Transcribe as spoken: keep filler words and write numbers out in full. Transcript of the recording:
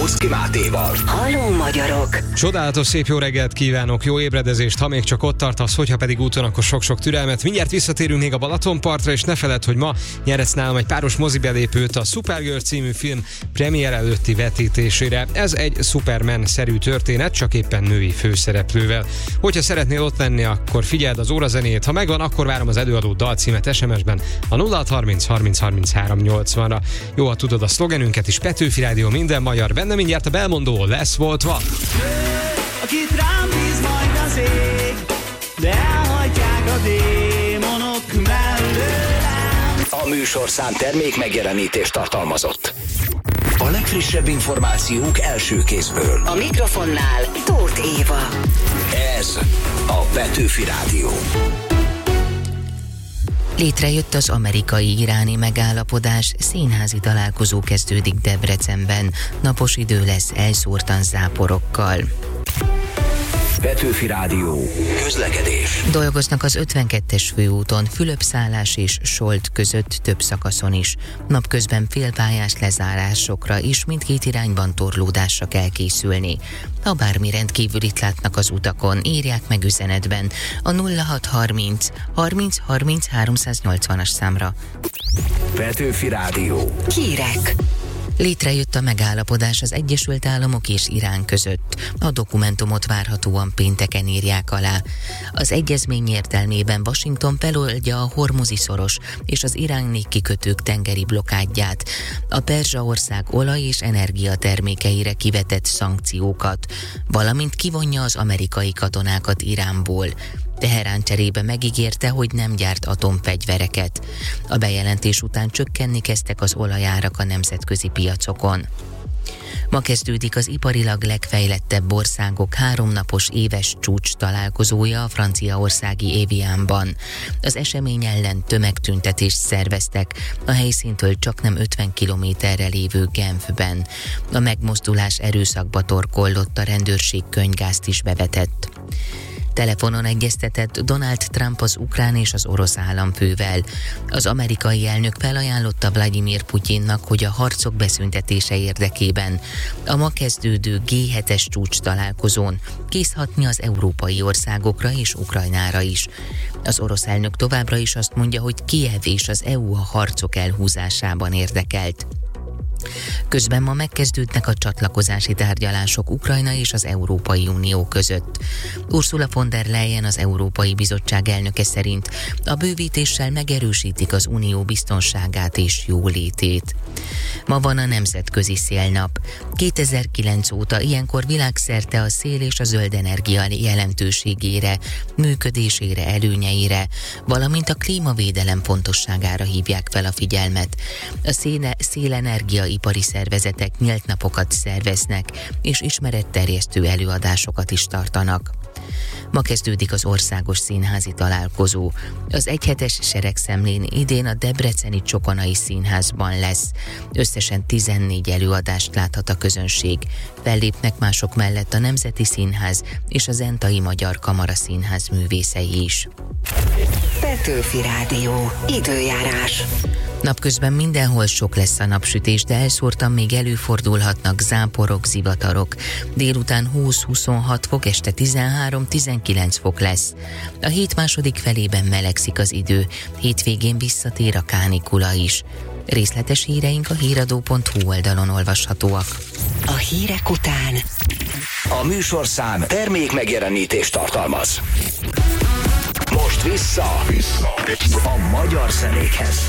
Górszky Mátéval. Halló magyarok! Csodálatos szép jó reggelt kívánok, jó ébredezést, ha még csak ott tartasz, hogyha pedig úton, akkor sok-sok türelmet. Mindjárt visszatérünk még a Balatonpartra, és ne feledd, hogy ma nyeretsz nálam egy páros mozibelépőt a Supergirl című film premier előtti vetítésére. Ez egy Superman-szerű történet, csak éppen női főszereplővel. Hogyha szeretnél ott lenni, akkor figyeld az órazenét, ha megvan, akkor várom az előadó dalcímet es em es-ben a nulla hat harminc harminc harminchárom nyolcvanra. Jó, ha tudod a szlogenünket is, Petőfi Rádió, minden magyar, benne mindjárt a belmondó lesz voltva. Akit rám bíz majd az ég, de elhagyják a démonok mellőlem. A műsorszám termék megjelenítést tartalmazott. A legfrissebb információk első kézből. A mikrofonnál Tóth Éva. Ez a Petőfi Rádió. Létrejött az amerikai-iráni megállapodás, színházi találkozó kezdődik Debrecenben. Napos idő lesz elszórtan záporokkal. Petőfi Rádió. Közlekedés. Dolgoznak az ötvenkettes főúton, Fülöp-szállás és Solt között több szakaszon is. Napközben félpályás lezárásokra is mindkét irányban torlódásra kell készülni. Ha bármi rendkívül itt látnak az utakon, írják meg üzenetben a nulla hat harminc harminc harminc háromszáznyolcvanas számra. Petőfi Rádió. Hírek. Létrejött a megállapodás az Egyesült Államok és Irán között. A dokumentumot várhatóan pénteken írják alá. Az egyezmény értelmében Washington feloldja a Hormuzi-szoros és az iráni kikötők tengeri blokádját, a Perzsaország olaj- és energiatermékeire kivetett szankciókat, valamint kivonja az amerikai katonákat Iránból. Teherán cserébe megígérte, hogy nem gyárt atomfegyvereket. A bejelentés után csökkenni kezdtek az olajárak a nemzetközi piacokon. Ma kezdődik az iparilag legfejlettebb országok háromnapos éves csúcs találkozója a franciaországi Évianban. Az esemény ellen tömegtüntetést szerveztek, a helyszíntől csaknem ötven kilométerre lévő Genfben. A megmozdulás erőszakba torkollott, a rendőrség könyvgázt is bevetett. Telefonon egyeztetett Donald Trump az ukrán és az orosz államfővel. Az amerikai elnök felajánlotta Vladimir Putyinnak, hogy a harcok beszüntetése érdekében a ma kezdődő gé hetes csúcs találkozón kész hatni az európai országokra és Ukrajnára is. Az orosz elnök továbbra is azt mondja, hogy Kijev és az é u a harcok elhúzásában érdekelt. Közben ma megkezdődnek a csatlakozási tárgyalások Ukrajna és az Európai Unió között. Ursula von der Leyen, az Európai Bizottság elnöke szerint a bővítéssel megerősítik az unió biztonságát és jólétét. Ma van a Nemzetközi Szélnap. kétezer-kilenc óta ilyenkor világszerte a szél és a zöld energia jelentőségére, működésére, előnyeire, valamint a klímavédelem fontosságára hívják fel a figyelmet. A széne, szélenergia ipari szervezetek nyílt napokat szerveznek, és ismeretterjesztő előadásokat is tartanak. Ma kezdődik az országos színházi találkozó. Az egyhetes seregszemlén idén a debreceni Csokonai Színházban lesz. Összesen tizennégy előadást láthat a közönség. Fellépnek mások mellett a Nemzeti Színház és a Zentai Magyar Kamara Színház művészei is. Petőfi Rádió. Időjárás. Napközben mindenhol sok lesz a napsütés, de elszórtan még előfordulhatnak záporok, zivatarok. Délután húsz-huszonhat fok, este tizenhárom-tizenkilenc fok lesz. A hét második felében melegszik az idő, hétvégén visszatér a kánikula is. Részletes híreink a híradó pont hu oldalon olvashatóak. A hírek után A műsorszám termék megjelenítést tartalmaz. Most vissza, vissza a magyar zenékhez.